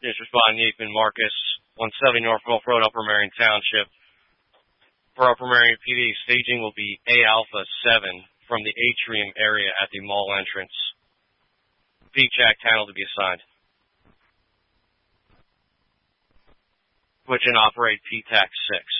Just respond, Yapeman Marcus, 170 North Gulf Road, Upper Marion Township. For Upper Marion PD, staging will be A Alpha 7 from the atrium area at the mall entrance. VCHAC channel to be assigned. Switch and operate PTAC 6.